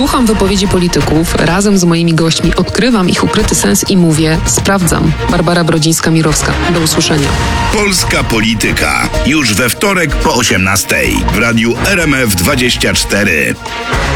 Słucham wypowiedzi polityków, razem z moimi gośćmi odkrywam ich ukryty sens i mówię, sprawdzam. Barbara Brodzińska-Mirowska. Do usłyszenia. Polska Polityka. Już we wtorek po 18:00 w radiu RMF24.